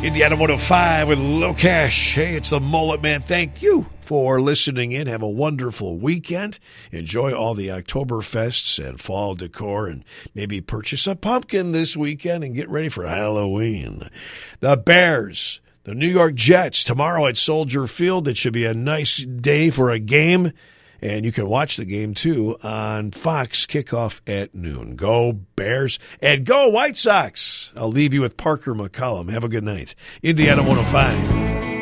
Indiana 105 with Lil Cash. Hey, it's the Mullet Man. Thank you for listening in. Have a wonderful weekend. Enjoy all the Oktoberfests and fall decor, and maybe purchase a pumpkin this weekend and get ready for Halloween. The Bears, the New York Jets, tomorrow at Soldier Field. It should be a nice day for a game. And you can watch the game, too, on Fox, kickoff at noon. Go Bears and go White Sox. I'll leave you with Parker McCollum. Have a good night. Indiana 105.